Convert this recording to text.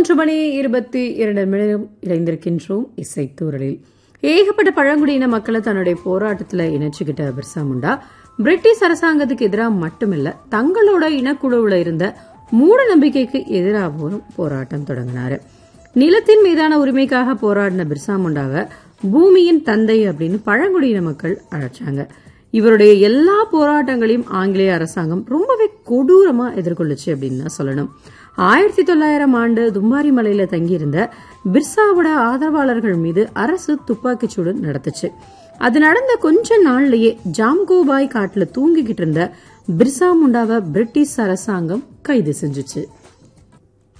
11:22 இணைந்திருக்கின்றோம் இசைத்தூரலில். ஏகப்பட்ட பழங்குடியின மக்களை தன்னுடைய போராட்டத்தில் இணைச்சுக்கிட்ட பிர்சா முண்டா பிரிட்டிஷ் அரசாங்கத்துக்கு எதிராக மட்டுமில்ல, தங்களோட இனக்குழுவுல இருந்த மூட நம்பிக்கைக்கு எதிராகவும் போராட்டம் தொடங்கினாரு. நிலத்தின் மீதான உரிமைக்காக போராடின பிர்சா முண்டாவை பூமியின் தந்தை அப்படின்னு பழங்குடியின மக்கள் அழைச்சாங்க. இவருடைய எல்லா போராட்டங்களையும் ஆங்கிலேய அரசாங்கம் ரொம்பவே கொடூரமா எதிர்கொள்ளுச்சு அப்படின்னு தான் சொல்லணும். 1900 தும்பாரி மலையில தங்கியிருந்த பிர்சாவோட ஆதரவாளர்கள் மீது அரசு துப்பாக்கிச்சூடு நடத்துச்சு. அது நடந்த கொஞ்ச நாள்லயே ஜாம்கோபாய் காட்டுல தூங்கிக்கிட்டு இருந்த பிர்சா முண்டாவை பிரிட்டிஷ் அரசாங்கம் கைது செஞ்சுச்சு.